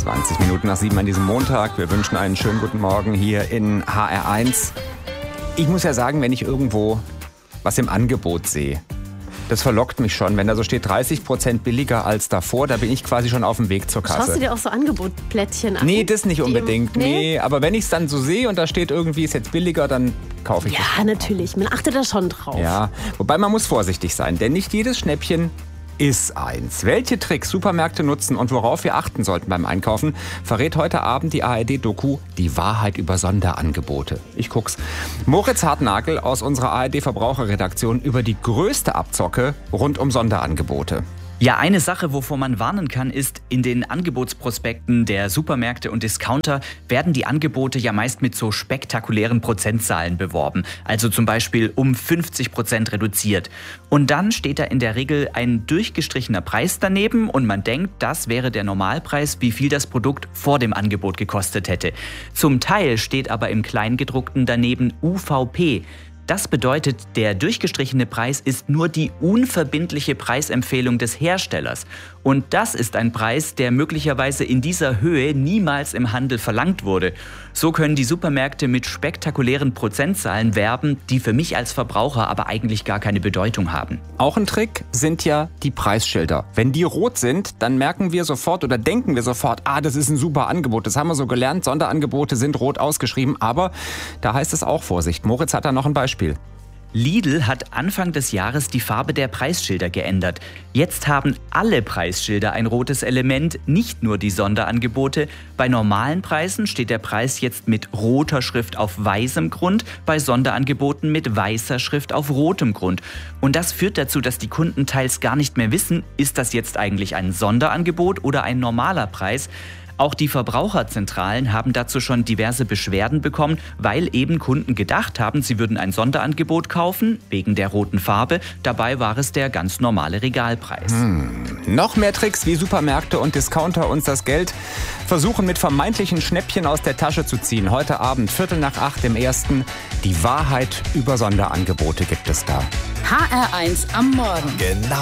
7:20 an diesem Montag. Wir wünschen einen schönen guten Morgen hier in HR1. Ich muss ja sagen, wenn ich irgendwo was im Angebot sehe, das verlockt mich schon. Wenn da so steht 30% billiger als davor, da bin ich quasi schon auf dem Weg zur Kasse. Schaust du dir auch so Angebotplättchen an? Nee, das nicht unbedingt. Nee, aber wenn ich es dann so sehe und da steht irgendwie, ist jetzt billiger, dann kaufe ich das. Ja, natürlich. Man achtet da schon drauf. Ja, wobei man muss vorsichtig sein, denn nicht jedes Schnäppchen ist eins. Welche Tricks Supermärkte nutzen und worauf wir achten sollten beim Einkaufen, verrät heute Abend die ARD-Doku Die Wahrheit über Sonderangebote. Ich guck's. Moritz Hartnagel aus unserer ARD-Verbraucherredaktion über die größte Abzocke rund um Sonderangebote. Ja, eine Sache, wovor man warnen kann, ist, in den Angebotsprospekten der Supermärkte und Discounter werden die Angebote ja meist mit so spektakulären Prozentzahlen beworben. Also zum Beispiel um 50% reduziert. Und dann steht da in der Regel ein durchgestrichener Preis daneben und man denkt, das wäre der Normalpreis, wie viel das Produkt vor dem Angebot gekostet hätte. Zum Teil steht aber im Kleingedruckten daneben UVP. Das bedeutet, der durchgestrichene Preis ist nur die unverbindliche Preisempfehlung des Herstellers. Und das ist ein Preis, der möglicherweise in dieser Höhe niemals im Handel verlangt wurde. So können die Supermärkte mit spektakulären Prozentzahlen werben, die für mich als Verbraucher aber eigentlich gar keine Bedeutung haben. Auch ein Trick sind ja die Preisschilder. Wenn die rot sind, dann merken wir sofort oder denken wir sofort, das ist ein super Angebot. Das haben wir so gelernt, Sonderangebote sind rot ausgeschrieben. Aber da heißt es auch Vorsicht. Moritz hat da noch ein Beispiel. Lidl hat Anfang des Jahres die Farbe der Preisschilder geändert. Jetzt haben alle Preisschilder ein rotes Element, nicht nur die Sonderangebote. Bei normalen Preisen steht der Preis jetzt mit roter Schrift auf weißem Grund, bei Sonderangeboten mit weißer Schrift auf rotem Grund. Und das führt dazu, dass die Kunden teils gar nicht mehr wissen, ist das jetzt eigentlich ein Sonderangebot oder ein normaler Preis. Auch die Verbraucherzentralen haben dazu schon diverse Beschwerden bekommen, weil eben Kunden gedacht haben, sie würden ein Sonderangebot kaufen, wegen der roten Farbe. Dabei war es der ganz normale Regalpreis. Noch mehr Tricks, wie Supermärkte und Discounter uns das Geld versuchen mit vermeintlichen Schnäppchen aus der Tasche zu ziehen. Heute Abend, 7:45 im Ersten. Die Wahrheit über Sonderangebote gibt es da. HR1 am Morgen. Genau.